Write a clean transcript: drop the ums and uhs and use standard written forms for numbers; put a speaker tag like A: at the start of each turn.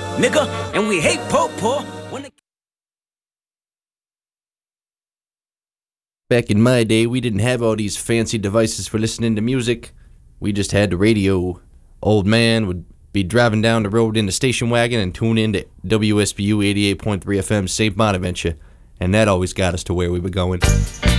A: nigga, and we hate po-po. When the
B: Back in my day, we didn't have all these fancy devices for listening to music. We just had the radio. Old man would be driving down the road in the station wagon and tune in to WSBU 88.3 FM St. Bonaventure, and that always got us to where we were going.